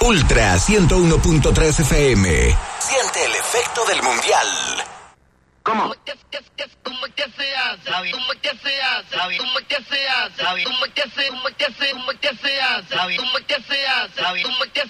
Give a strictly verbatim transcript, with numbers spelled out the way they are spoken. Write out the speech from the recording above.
Ultra ciento uno punto tres F M. Siente el efecto del mundial. ¿Cómo? ¿Cómo que se hace? ¿Cómo que se hace? ¿Cómo que se hace? ¿Cómo que se hace? ¿Cómo que se hace? ¿Cómo que se hace? ¿Cómo que se hace? ¿Cómo que se